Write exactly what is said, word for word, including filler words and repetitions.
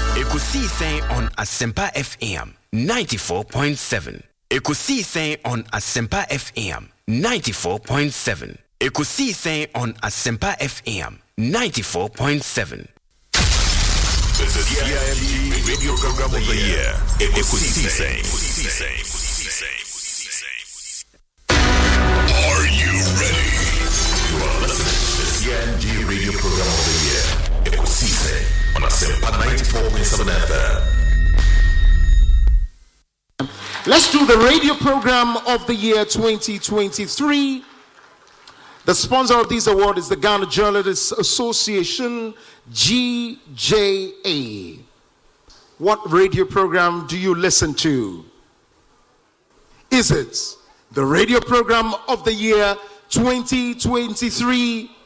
Ekusi saying on Asempa F M ninety-four point seven. Ekusi saying on Asempa F M ninety-four point seven. Ekusi saying on Asempa F M ninety-four point seven. The C I M T Radio Program of the Year. Ekusi saying. Are you ready? You are listening to the C I M T Radio Program of the Year. Ekusi saying on Asempa ninety-four point seven F M. Let's do the radio program of the year twenty twenty-three. The sponsor of this award is the Ghana Journalists Association, G J A. What radio program do you listen to? Is it the radio program of the year twenty twenty-three?